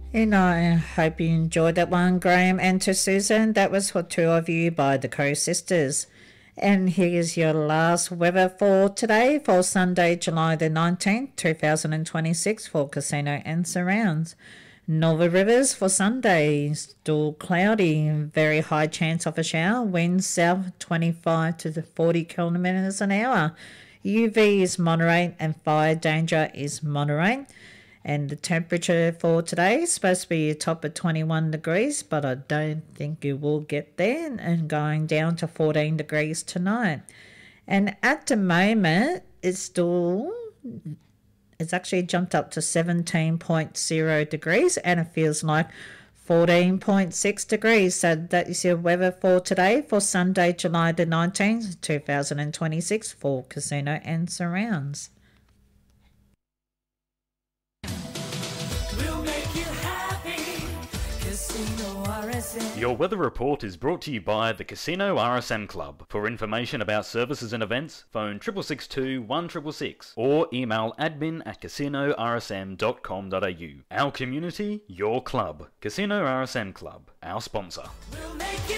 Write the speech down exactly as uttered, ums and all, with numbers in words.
And I hope you enjoyed that one, Graham, and to Susan. That was for two of you by the Co Sisters. And here's your last weather for today, for Sunday, July the nineteenth, two thousand twenty-six, for Casino and surrounds. Northern Rivers for Sunday, still cloudy, very high chance of a shower, winds south twenty-five to forty kilometres an hour. U V is moderate and fire danger is moderate. And the temperature for today is supposed to be a top of twenty-one degrees, but I don't think you will get there, and going down to fourteen degrees tonight. And at the moment, it's still, it's actually jumped up to seventeen point zero degrees, and it feels like fourteen point six degrees. So that is your weather for today, for Sunday, July the nineteenth, two thousand twenty-six, for Casino and surrounds. Your weather report is brought to you by the Casino R S M Club. For information about services and events, phone six six six two, one six six six or email admin at casino r s m dot com dot a u. Our community, your club. Casino R S M Club, our sponsor. We'll make it